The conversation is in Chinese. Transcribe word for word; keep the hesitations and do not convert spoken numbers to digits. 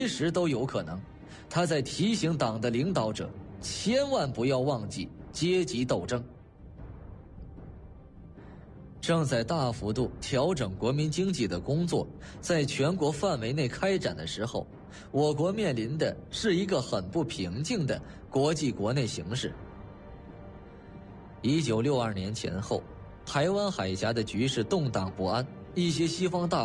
时都有可能。他在提醒党的领导者，千万不要忘记阶级斗争。正在大幅度调整国民经济的工作在全国范围内开展的时候，我国面临的是一个很不平静的国际国内形势。一九六二年前后，台湾海峡的局势动荡不安，一些西方大